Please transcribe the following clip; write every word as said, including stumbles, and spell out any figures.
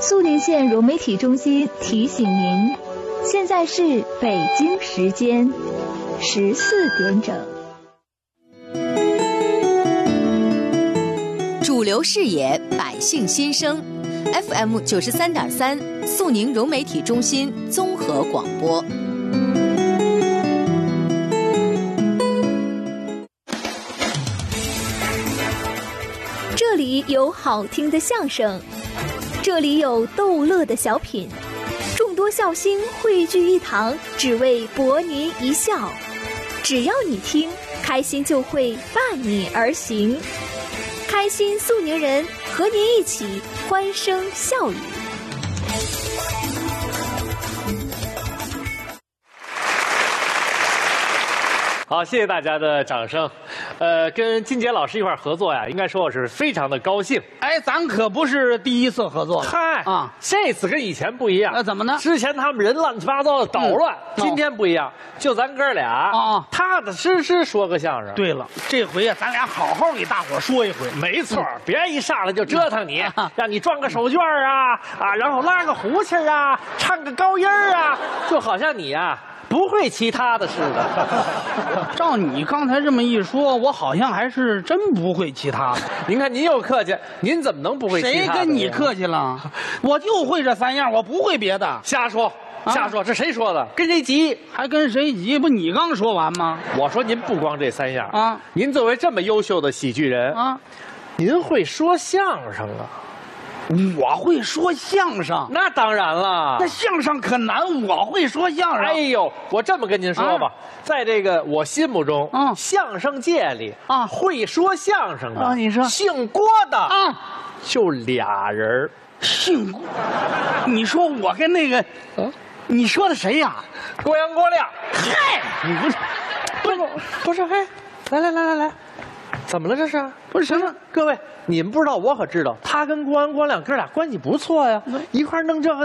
肃宁县融媒体中心提醒您，现在是北京时间十四点整。 主流视野，百姓心声 ，F M 九十三点三，肃宁融媒体中心综合广播。 这里有好听的相声，这里有逗乐的小品，众多笑星汇聚一堂，只为博您一笑。只要你听，开心就会伴你而行。开心肃宁人，和您一起欢声笑语。 好，谢谢大家的掌声。呃，跟金杰老师一块儿合作呀，应该说我是非常的高兴。 哎，咱可不是第一次合作了。 嗨啊， 这次跟以前不一样。 那、呃、怎么呢？ 之前他们人乱七八糟的捣乱， 嗯、 今天不一样，就咱哥俩啊， 踏踏实实说个相声。 对了，这回啊，咱俩好好给大伙说一回。 没错，嗯、别一上来就折腾你， 嗯、 让你转个手绢啊啊，然后拉个胡琴啊，唱个高音啊，就好像你呀、啊。不会其他的似的。 照你刚才这么一说，我好像还是真不会其他的。 您看您又客气，您怎么能不会其他的？ 谁跟你客气了？我就会这三样，我不会别的。 瞎说，瞎说，啊、这谁说的？跟谁急？ 还跟谁急？不你刚说完吗？ 我说您不光这三样啊， 您作为这么优秀的喜剧人啊， 您会说相声啊？ 我会说相声， 那当然了。 那相声可难，我会说相声。 哎呦，我这么跟您说吧，啊、在这个我心目中， 嗯， 相声界里啊， 会说相声的啊，你说姓郭的啊， 就俩人， 姓郭。你说我跟那个，啊、你说的谁呀？ 郭阳郭亮。 嗨，你不是， 不是不是，嘿，来来来来来。怎么了这是？ 不是什么？ 各位，你们不知道，我可知道。他跟郭安、郭亮哥俩关系不错呀，一块弄这个。